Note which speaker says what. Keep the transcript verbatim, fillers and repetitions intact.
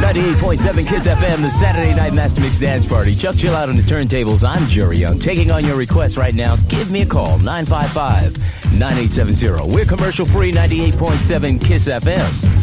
Speaker 1: ninety-eight point seven KISS F M, the Saturday Night Master Mix Dance Party. Chuck Chill out on the turntables. I'm Jerry Young. Taking on your requests right now. Give me a call, nine five five, nine eight seven zero. We're commercial free, ninety-eight point seven KISS F M.